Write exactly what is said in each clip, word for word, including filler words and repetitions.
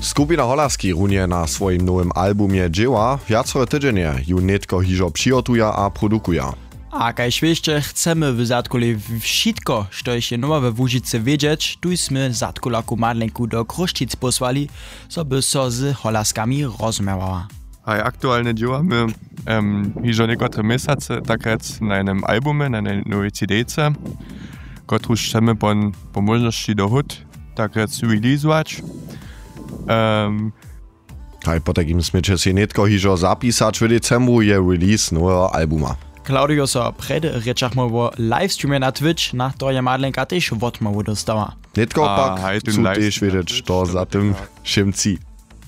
Skupina Holaski runie na swoim nowym albumie dzieła, wiacore tydzienie ju netko hižo přihotuja a produkuja. A kaž jeszcze chcemy w Zatkule wszystko, što je nowa we Łužice wiedzieć, tu sme Zatkulaku Madlenku do Kruščic posłali, so by so z Holaskami rozumiewała. A aktualnie działamy um, hižo niekotre miesiące, tak jak na einem albumie, na jednej nowej C D-ce, którą chcemy po, po możności dohod, tak jak releasować. Um, Kaj po takim smycze się netko hižo zapisać w decembru je release nowego albuma. Claudio so před rečach o livestreamie na Twitch, na to je Madlenka też odmowu dostała. Netko pak chcú tiež vedieť, što za tym všimci.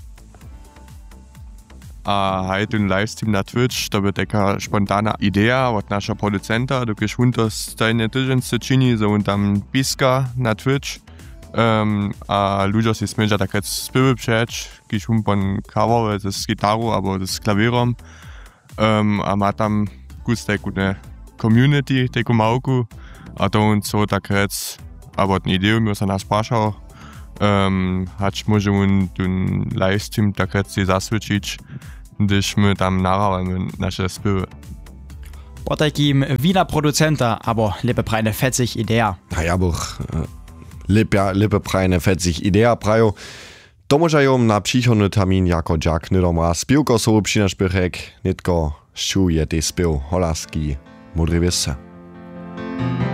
A hej, ten livestream na Twitch, to by taka spontana idea od naszego producenta, dokiż on to stajne tydzience čini, so on tam piska na Twitch. Um, a ludzie si smieža také spěvy přeč, když on pon cover z gitarou abo z klavierom. Um, a má tam kus takúne community, takú małku. A to on so také, abo ten ideu mi sa nás prašal, um, hač môže on ten livestream také si zasvičiť, když my tam nahrávame naše spěvy. Po takim Wiener Produzenta, aber lepe prajne fetzig idea. A ja bych lepe, lepe prajne fetzig idea prajo. To może ją na przychodny termin jako Jack Nydomra spiłko so przynašpěchek, netko šću je te spěv Holaski Modré Vysce.